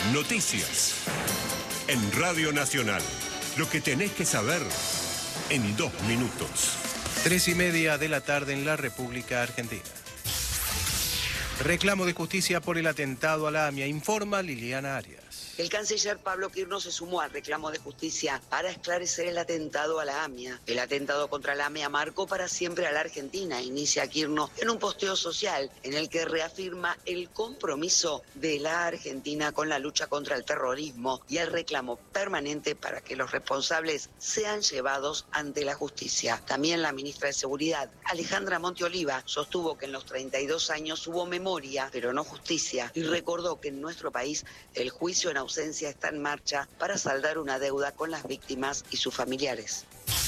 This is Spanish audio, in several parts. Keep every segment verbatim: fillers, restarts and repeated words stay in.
Noticias. En Radio Nacional. Lo que tenés que saber en dos minutos. Tres y media de la tarde en la República Argentina. Reclamo de justicia por el atentado a la AMIA, informa Liliana Arias. El canciller Pablo Quirno se sumó al reclamo de justicia para esclarecer el atentado a la AMIA. El atentado contra la AMIA marcó para siempre a la Argentina, inicia Quirno en un posteo social en el que reafirma el compromiso de la Argentina con la lucha contra el terrorismo y el reclamo permanente para que los responsables sean llevados ante la justicia. También la ministra de Seguridad, Alejandra Monteoliva, sostuvo que en los treinta y dos años hubo memoria, pero no justicia, y recordó que en nuestro país el juicio en ausencia está en marcha para saldar una deuda con las víctimas y sus familiares.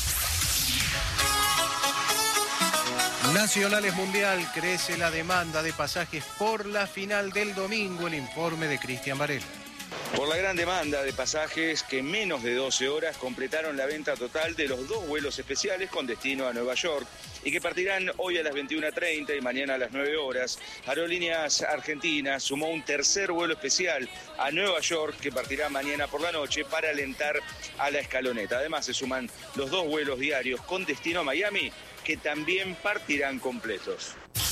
Nacionales Mundial, crece la demanda de pasajes por la final del domingo. El informe de Cristian Varela. Por la gran demanda de pasajes que en menos de doce horas completaron la venta total de los dos vuelos especiales con destino a Nueva York y que partirán hoy a las veintiuna treinta y mañana a las nueve horas. Aerolíneas Argentinas sumó un tercer vuelo especial a Nueva York que partirá mañana por la noche para alentar a la escaloneta. Además se suman los dos vuelos diarios con destino a Miami que también partirán completos.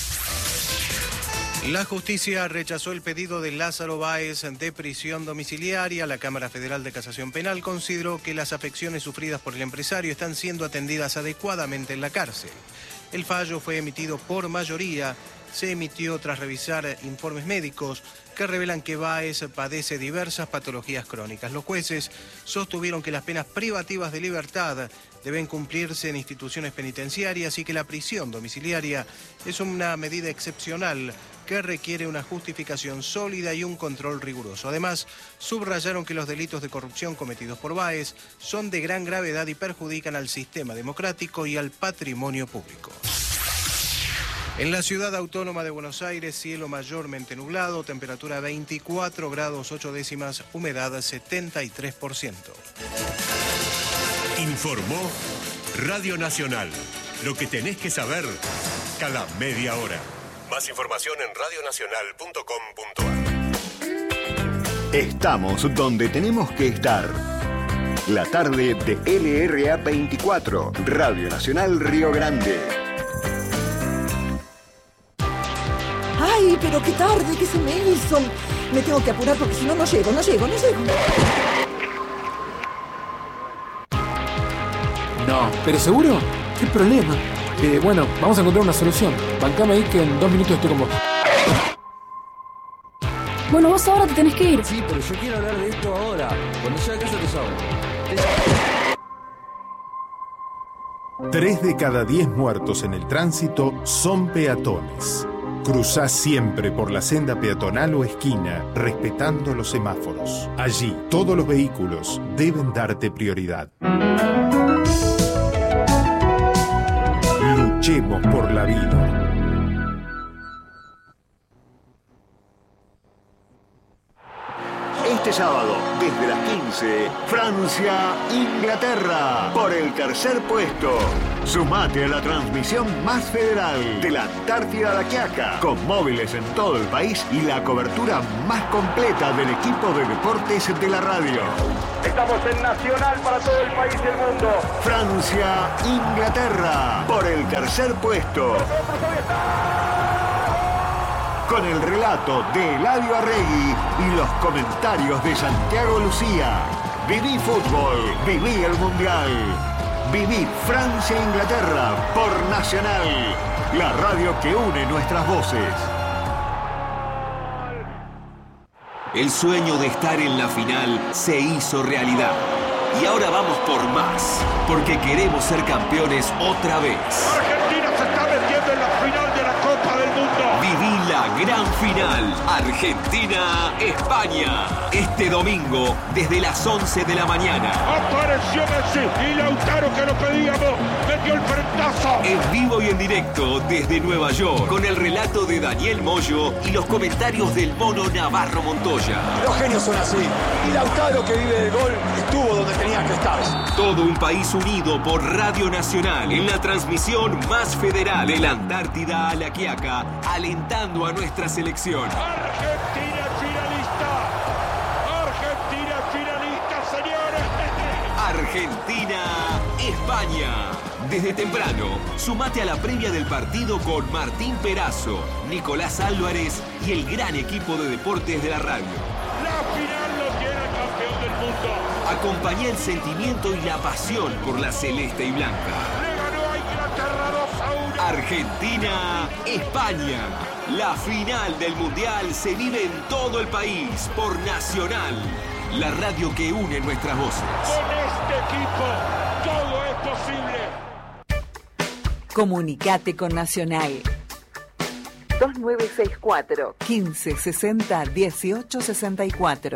La justicia rechazó el pedido de Lázaro Báez de prisión domiciliaria. La Cámara Federal de Casación Penal consideró que las afecciones sufridas por el empresario están siendo atendidas adecuadamente en la cárcel. El fallo fue emitido por mayoría. Se emitió tras revisar informes médicos que revelan que Báez padece diversas patologías crónicas. Los jueces sostuvieron que las penas privativas de libertad deben cumplirse en instituciones penitenciarias y que la prisión domiciliaria es una medida excepcional que requiere una justificación sólida y un control riguroso. Además, subrayaron que los delitos de corrupción cometidos por Báez son de gran gravedad y perjudican al sistema democrático y al patrimonio público. En la ciudad autónoma de Buenos Aires, cielo mayormente nublado, temperatura veinticuatro grados ocho décimas, humedad setenta y tres por ciento. Informó Radio Nacional. Lo que tenés que saber cada media hora. Más información en radio nacional punto com punto a r. Estamos donde tenemos que estar. La tarde de L R A veinticuatro, Radio Nacional Río Grande. ¡Ay, pero qué tarde que se me hizo! Me tengo que apurar porque si no, no llego, no llego, no llego. No, ¿pero seguro? ¿Qué problema? Eh, bueno, vamos a encontrar una solución. Bancame ahí que en dos minutos estoy con vos. Bueno, vos ahora te tenés que ir. Sí, pero yo quiero hablar de esto ahora. Cuando llegue a casa te llamo. Tres de cada diez muertos en el tránsito son peatones. Cruzá siempre por la senda peatonal o esquina, respetando los semáforos. Allí, todos los vehículos deben darte prioridad. Luchemos por la vida. Este sábado, desde las quince, Francia-Inglaterra, por el tercer puesto. Sumate a la transmisión más federal de la Antártida a la Quiaca, con móviles en todo el país y la cobertura más completa del equipo de deportes de la radio. Estamos en Nacional para todo el país y el mundo. Francia-Inglaterra, por el tercer puesto. Con el relato de Eladio Arregui y los comentarios de Santiago Lucía. Viví fútbol, viví el Mundial. Viví Francia-Inglaterra por Nacional, la radio que une nuestras voces. El sueño de estar en la final se hizo realidad. Y ahora vamos por más, porque queremos ser campeones otra vez. Argentina se está metiendo en la final de la Copa del Mundo. Viví la gran final, Argentina-España. Este domingo, desde las once de la mañana. Apareció Messi y Lautaro, que lo pedíamos, metió el frentazo. En vivo y en directo desde Nueva York, con el relato de Daniel Moyo y los comentarios del Mono Navarro Montoya. Los genios son así. Y Lautaro, que vive del gol, estuvo donde tenía que estar. Todo un país unido por Radio Nacional en la transmisión más federal de la Antártida a la Quiaca, alentando a nuestra selección. Argentina finalista. España. Desde temprano, sumate a la previa del partido con Martín Perazo, Nicolás Álvarez y el gran equipo de deportes de la radio. La final lo tiene el campeón del mundo. Acompañá el sentimiento y la pasión por la celeste y blanca. Le ganó a Inglaterra dos a uno. Argentina, España. La final del Mundial se vive en todo el país por Nacional, la radio que une nuestras voces. Con este equipo, todo es posible. Comunicate con Nacional. dos nueve seis cuatro, quince sesenta, dieciocho sesenta y cuatro.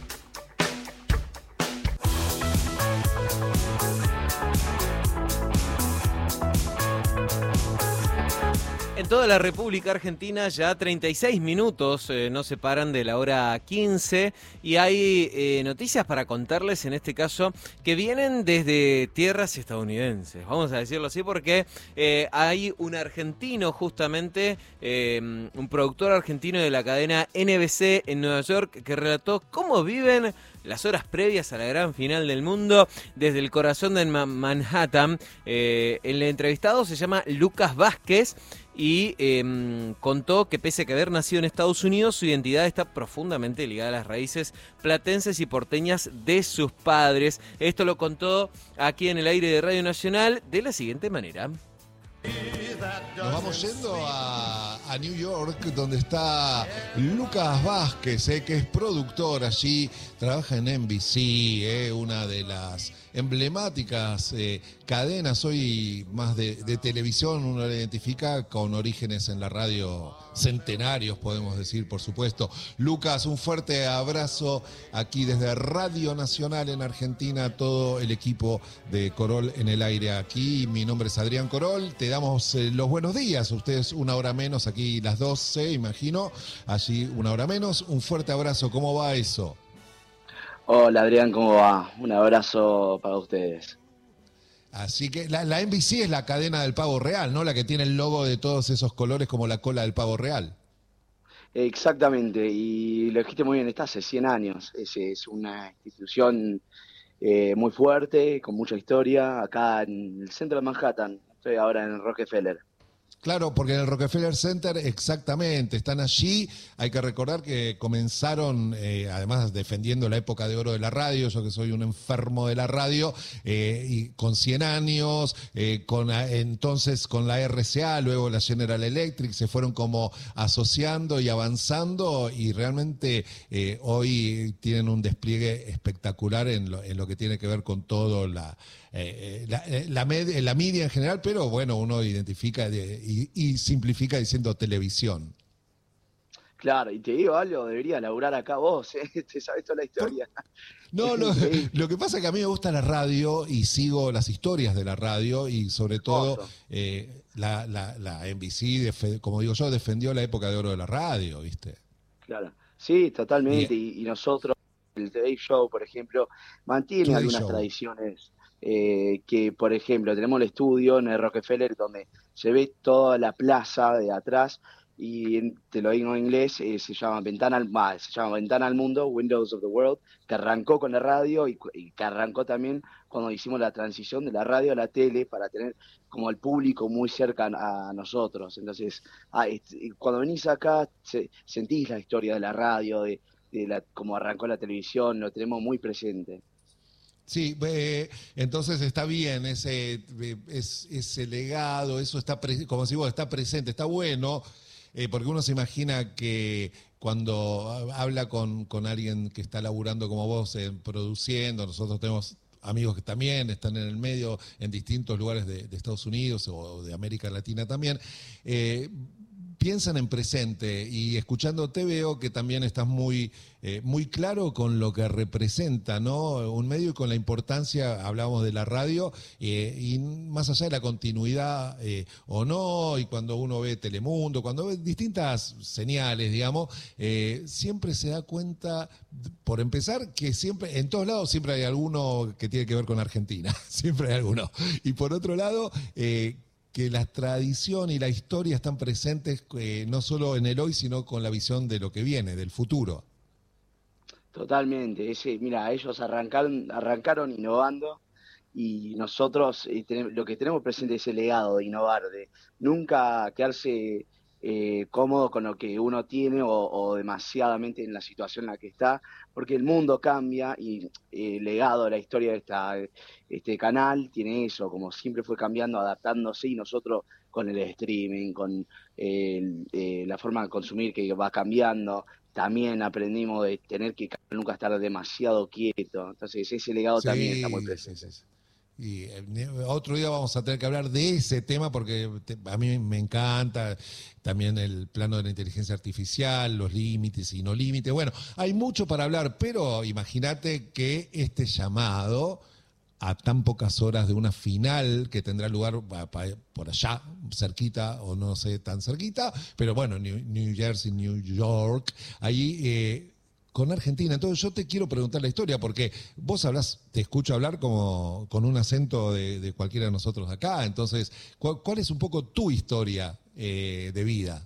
En toda la República Argentina ya treinta y seis minutos eh, nos separan de la hora quince y hay eh, noticias para contarles, en este caso, que vienen desde tierras estadounidenses, vamos a decirlo así, porque eh, hay un argentino justamente, eh, un productor argentino de la cadena N B C en Nueva York, que relató cómo viven las horas previas a la gran final del mundo desde el corazón de Manhattan. Eh, el entrevistado se llama Lucas Vázquez y eh, contó que pese a que haber nacido en Estados Unidos, su identidad está profundamente ligada a las raíces platenses y porteñas de sus padres. Esto lo contó aquí en el aire de Radio Nacional de la siguiente manera. Nos vamos yendo a, a New York, donde está Lucas Vázquez, eh, que es productor allí, trabaja en N B C, eh, una de las emblemáticas eh, cadenas hoy más de, de televisión. Uno la identifica con orígenes en la radio centenarios, podemos decir, por supuesto. Lucas, un fuerte abrazo aquí desde Radio Nacional en Argentina, todo el equipo de Corol en el aire aquí. Mi nombre es Adrián Corol, te damos eh, los buenos días. Ustedes una hora menos, aquí las doce, imagino, allí una hora menos. Un fuerte abrazo, ¿cómo va eso? Hola Adrián, ¿cómo va? Un abrazo para ustedes. Así que la, la N B C es la cadena del pavo real, ¿no? La que tiene el logo de todos esos colores como la cola del pavo real. Exactamente, y lo dijiste muy bien, está hace cien años. Es, es una institución eh, muy fuerte, con mucha historia, acá en el centro de Manhattan. Estoy ahora en Rockefeller. Claro, porque en el Rockefeller Center, exactamente, están allí. Hay que recordar que comenzaron, eh, además defendiendo la época de oro de la radio, yo que soy un enfermo de la radio, eh, y con cien años, eh, con entonces con la R C A, luego la General Electric, se fueron como asociando y avanzando, y realmente eh, hoy tienen un despliegue espectacular en lo, en lo que tiene que ver con todo la... Eh, la, la, med- la media en general, pero bueno, uno identifica de, y, y simplifica diciendo televisión. Claro, y te digo algo, debería laburar acá vos, ¿eh? Te sabes toda la historia. No, lo, lo que pasa es que a mí me gusta la radio y sigo las historias de la radio, y sobre todo eh, la, la, la N B C, def- como digo yo, defendió la época de oro de la radio, ¿viste? Claro, sí, totalmente, y, y nosotros, el Today Show, por ejemplo, mantiene Today algunas Show. tradiciones. Eh, que por ejemplo tenemos el estudio en el Rockefeller donde se ve toda la plaza de atrás, y en, te lo digo en inglés, eh, se llama Ventana al, bah, se llama Ventana al Mundo, Windows of the World, que arrancó con la radio y, y que arrancó también cuando hicimos la transición de la radio a la tele para tener como el público muy cerca a nosotros. Entonces ah, este, cuando venís acá se, sentís la historia de la radio, de, de la, cómo arrancó la televisión, lo tenemos muy presente. Sí, eh, entonces está bien ese, eh, es, ese legado, eso está, pre- como si vos, está presente, está bueno, eh, porque uno se imagina que cuando habla con, con alguien que está laburando como vos, eh, produciendo, nosotros tenemos amigos que también están en el medio, en distintos lugares de, de Estados Unidos o de América Latina también, eh, piensan en presente, y escuchándote veo que también estás muy, eh, muy claro con lo que representa, ¿no? Un medio, y con la importancia, hablábamos de la radio, eh, y más allá de la continuidad eh, o no, y cuando uno ve Telemundo, cuando ve distintas señales, digamos, eh, siempre se da cuenta, por empezar, que siempre, en todos lados siempre hay alguno que tiene que ver con Argentina, siempre hay alguno. Y por otro lado, eh, que la tradición y la historia están presentes eh, no solo en el hoy, sino con la visión de lo que viene, del futuro. Totalmente, ese, mira, ellos arrancaron, arrancaron innovando, y nosotros eh, tenemos, lo que tenemos presente es el legado de innovar, de nunca quedarse eh, cómodo con lo que uno tiene o, o demasiadamente en la situación en la que está, porque el mundo cambia y eh, el legado de la historia de esta, este canal tiene eso, como siempre fue cambiando, adaptándose, y nosotros con el streaming, con eh, eh, la forma de consumir que va cambiando, también aprendimos de tener que nunca estar demasiado quieto, entonces ese legado Sí, también está muy presente. sí, sí. Y eh, otro día vamos a tener que hablar de ese tema porque te, a mí me encanta también el plano de la inteligencia artificial, los límites y no límites. Bueno, hay mucho para hablar, pero imagínate que este llamado a tan pocas horas de una final que tendrá lugar pa, pa, por allá, cerquita o no sé, tan cerquita, pero bueno, New, New Jersey, New York, ahí... Eh, con Argentina. Entonces yo te quiero preguntar la historia, porque vos hablas, te escucho hablar como con un acento de, de cualquiera de nosotros acá. Entonces, ¿cuál, cuál es un poco tu historia eh, de vida?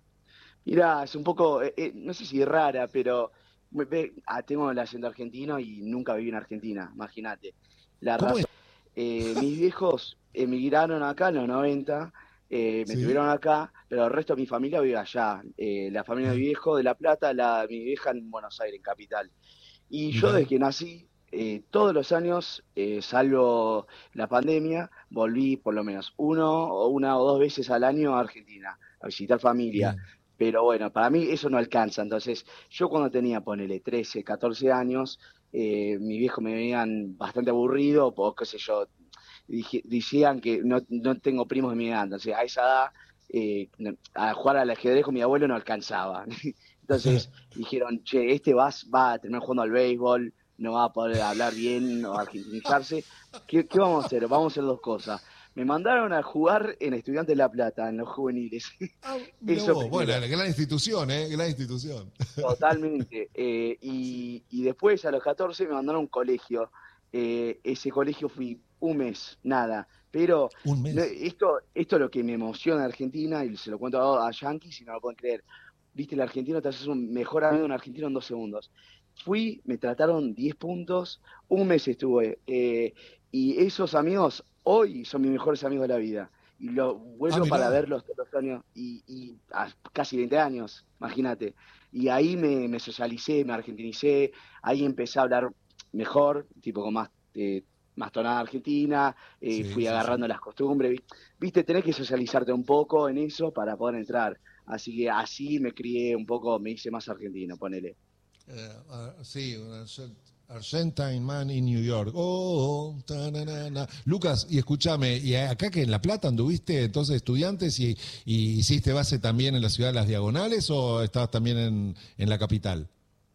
Mirá, es un poco, eh, eh, no sé si rara, pero me- ve- ah, tengo el acento argentino y nunca viví en Argentina, imagínate. La ¿Cómo razón, eh, mis viejos emigraron acá en los noventa, eh, me Sí. tuvieron acá, pero el resto de mi familia vive allá. Eh, la familia de mi viejo de La Plata, la mi vieja en Buenos Aires, en Capital. Y yo Mirá. desde que nací, eh, todos los años, eh, salvo la pandemia, volví por lo menos uno o una o dos veces al año a Argentina, a visitar familia. Bien. Pero bueno, para mí eso no alcanza. Entonces, yo cuando tenía, ponele, trece, catorce años, eh, mis viejos me veían bastante aburrido, o qué sé yo, dije- decían que no, no tengo primos de mi edad. Entonces, a esa edad, eh, no- a jugar al ajedrez con mi abuelo no alcanzaba. Entonces, dijeron, che, este va, va a terminar jugando al béisbol, no va a poder hablar bien o argentinizarse. ¿Qué, qué vamos a hacer? Vamos a hacer dos cosas. Me mandaron a jugar en Estudiantes de La Plata, en los juveniles. Mirá Eso vos, primero. bueno, la gran institución, ¿eh? Gran institución. Totalmente. Eh, y, y después a los catorce me mandaron a un colegio. Eh, ese colegio fui un mes, nada. Pero Un mes. no, esto, esto es lo que me emociona de Argentina, y se lo cuento a, a Yankees y no lo pueden creer. Viste, el argentino te haces un mejor amigo de un argentino en dos segundos. Fui, me trataron diez puntos, un mes estuve. Eh, y esos amigos hoy son mis mejores amigos de la vida. Y lo vuelvo Ah, mirá. para verlos todos los años, y, y a casi veinte años, imagínate. Y ahí me, me socialicé, me argentinicé, ahí empecé a hablar mejor, tipo con más, eh, más tonada argentina, eh, Sí, fui sí, agarrando las costumbres. vi- Viste, tenés que socializarte un poco en eso para poder entrar. Así que así me crié un poco, me hice más argentino, ponele. Eh, ah, sí, un Argent- Argentine Man in New York. Oh, oh, ta-na-na-na. Lucas, y escúchame, y acá que en La Plata anduviste entonces estudiantes y, y hiciste base también en la ciudad de Las Diagonales o estabas también en, en la capital?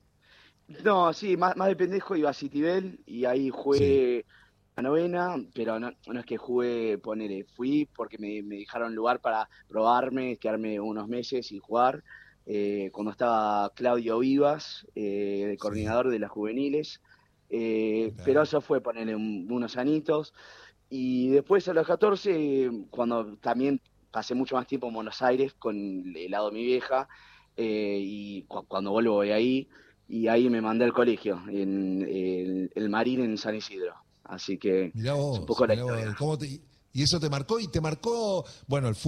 No, sí, más, más de pendejo iba a Citibel y ahí jugué la novena, pero no, no es que jugué, ponele, fui porque me, me dejaron lugar para probarme, quedarme unos meses y jugar. Eh, cuando estaba Claudio Vivas, eh, de coordinador de las juveniles, eh, pero eso fue ponerle unos añitos. Y después a los catorce, cuando también pasé mucho más tiempo en Buenos Aires con el lado de mi vieja, eh, y cu- cuando vuelvo voy ahí, y ahí me mandé al colegio, en el, el Marín en San Isidro. Así que Mirá es vos, un poco la mirá vos, historia. ¿cómo te- y eso te marcó y te marcó, bueno, el fútbol.